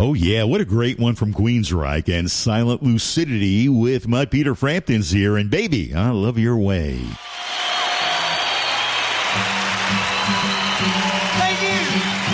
Oh, yeah, what a great one from Queensryche and Silent Lucidity with my Peter Frampton's here. And baby, I love your way.